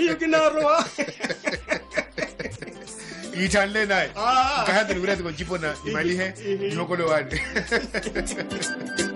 kinarwa Ichanle naye. Kahati nugura tuko chipo na imali he. Nyokolo wani.